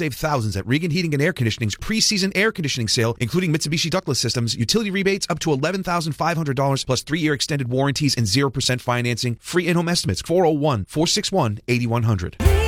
save thousands at Regan Heating and Air Conditioning's preseason air conditioning sale, including Mitsubishi ductless systems, utility rebates up to $11,500 plus 3-year extended warranties and 0% financing. Free in-home estimates, 401-461-8100.